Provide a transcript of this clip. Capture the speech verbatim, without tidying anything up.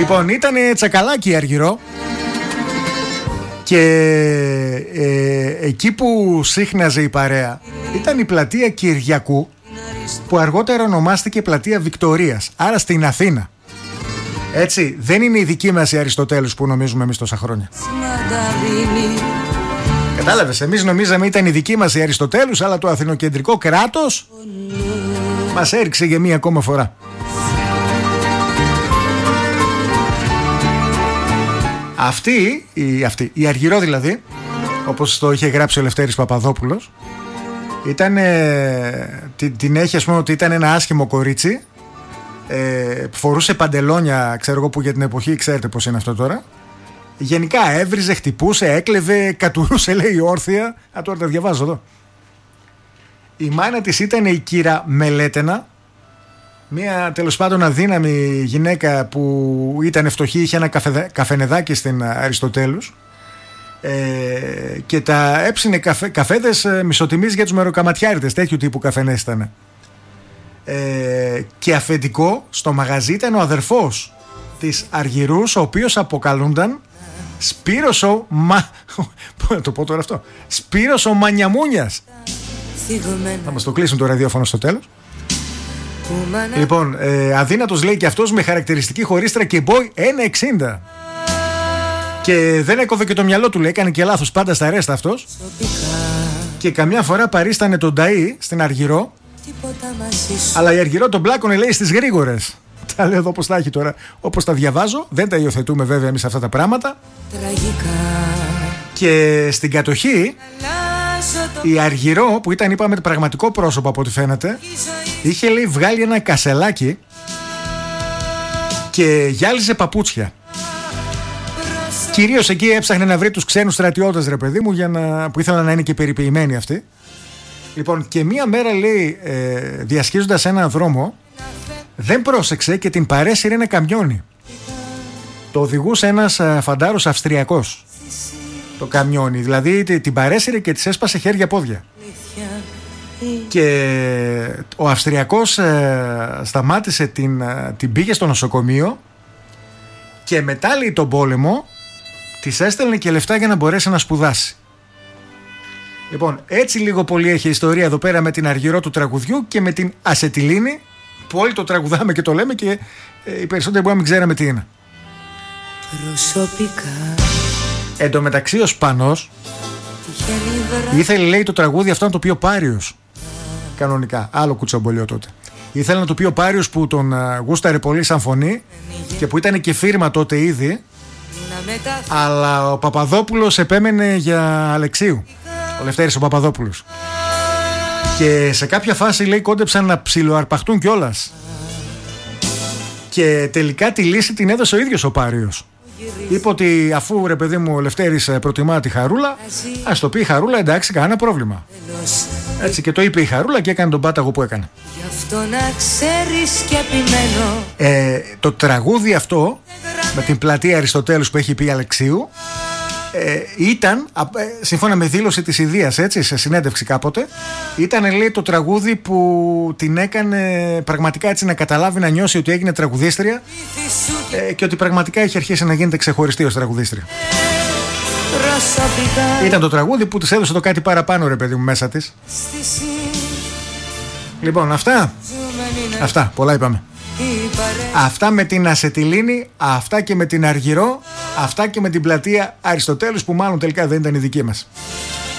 Λοιπόν, ήταν τσακαλάκι Αργυρό. Και ε, εκεί που σύχναζε η παρέα ήταν η πλατεία Κυριακού, που αργότερα ονομάστηκε πλατεία Βικτωρίας, άρα στην Αθήνα. Έτσι, δεν είναι η δική μας η Αριστοτέλους που νομίζουμε εμείς τόσα χρόνια. Κατάλαβες, εμείς νομίζαμε ήταν η δική μας η Αριστοτέλους, αλλά το αθηνοκεντρικό κράτος μας έριξε για μία ακόμα φορά. Αυτή, η, αυτή, η Αργυρό δηλαδή, όπως το είχε γράψει ο Λευτέρης Παπαδόπουλος, ήταν, ε, την, την έχει ας πούμε ότι ήταν ένα άσχημο κορίτσι, ε, φορούσε παντελόνια, ξέρω εγώ που για την εποχή ξέρετε πως είναι αυτό τώρα. Γενικά έβριζε, χτυπούσε, έκλεβε, κατουρούσε λέει όρθια. Α, τώρα τα διαβάζω εδώ. Η μάνα της ήταν η κύρα Μελέτενα, μια τέλος πάντων αδύναμη γυναίκα που ήταν φτωχή, είχε ένα καφεδα, καφενεδάκι στην Αριστοτέλους ε, και τα έψινε καφέ, καφέδες μισοτιμής για τους μεροκαματιάριδες, τέτοιου τύπου καφενές ήταν. Ε, και αφεντικό στο μαγαζί ήταν ο αδερφός της Αργυρούς, ο οποίος αποκαλούνταν Σπύρος ο Μα... το πω τώρα αυτό. Σπύρος ο Μανιαμούνιας. Θα μας το κλείσουν το ραδιόφωνο στο τέλος. Λοιπόν, ε, αδύνατος λέει και αυτός, με χαρακτηριστική χωρίστρα και μπόι ένα εξήντα. Και δεν έκοβε και το μυαλό του, λέει, έκανε και λάθος πάντα στα ρέστα αυτός. Και καμιά φορά παρίστανε τον Ταΐ στην Αργυρό, αλλά η Αργυρό τον πλάκωνε λέει στις γρήγορες. Τα λέω εδώ όπως τα έχει τώρα, όπως τα διαβάζω. Δεν τα υιοθετούμε βέβαια εμείς αυτά τα πράγματα. Και στην κατοχή η Αργυρό, που ήταν είπαμε πραγματικό πρόσωπο από ό,τι φαίνεται, είχε λέει βγάλει ένα κασελάκι και γυάλιζε παπούτσια. Κυρίως εκεί έψαχνε να βρει τους ξένους στρατιώτες, ρε παιδί μου, για να, που ήθελαν να είναι και περιποιημένοι αυτοί. Λοιπόν, και μία μέρα λέει ε, διασχίζοντας έναν δρόμο, δεν πρόσεξε και την παρέσυρε ένα καμιόνι. Το οδηγούσε ένας φαντάρος Αυστριακός το καμιόνι, δηλαδή την παρέσυρε και της έσπασε χέρια πόδια. Και ο Αυστριακός ε, σταμάτησε, την, την πήγε στο νοσοκομείο και μετά λέει τον πόλεμο της έστελνε και λεφτά για να μπορέσει να σπουδάσει. Λοιπόν, έτσι λίγο πολύ έχει ιστορία εδώ πέρα με την Αργυρό του τραγουδιού και με την Ασετιλίνη, που όλοι το τραγουδάμε και το λέμε και ε, οι περισσότεροι μπορεί να μην ξέραμε τι είναι. Προσωπικά. Εν τω μεταξύ ο Σπανός ήθελε λέει το τραγούδι αυτό να το πει ο Πάριος. Κανονικά, άλλο κουτσομπολιό τότε. Ήθελε να το πει ο Πάριος που τον uh, γούσταρε πολύ σαν φωνή και που ήταν και φίρμα τότε ήδη, αλλά ο Παπαδόπουλος επέμενε για Αλεξίου, ο Λευτέρης ο Παπαδόπουλος. Και σε κάποια φάση λέει κόντεψαν να ψιλοαρπαχτούν κιόλας. Και τελικά τη λύση την έδωσε ο ίδιος ο Πάριος. Είπε ότι αφού ρε παιδί μου ο Λευτέρης προτιμά τη Χαρούλα, ας το πει η Χαρούλα, εντάξει, κανένα πρόβλημα. Έτσι και το είπε η Χαρούλα και έκανε τον πάταγο που έκανε. Γι' αυτό να ξέρεις και επιμένω. Ε, το τραγούδι αυτό με την πλατεία Αριστοτέλους που έχει πει Αλεξίου ε, ήταν, ε, σύμφωνα με δήλωση της Ιδείας, έτσι, σε συνέντευξη κάποτε, ήταν λέει το τραγούδι που την έκανε πραγματικά έτσι να καταλάβει, να νιώσει ότι έγινε τραγουδίστρια ε, και ότι πραγματικά έχει αρχίσει να γίνεται ξεχωριστή ως τραγουδίστρια. Ήταν το τραγούδι που της έδωσε το κάτι παραπάνω ρε παιδί μου μέσα της. Λοιπόν, αυτά Αυτά, πολλά είπαμε. Αυτά με την Ασετιλίνη, αυτά και με την Αργυρό, αυτά και με την πλατεία Αριστοτέλους που μάλλον τελικά δεν ήταν η δική μας.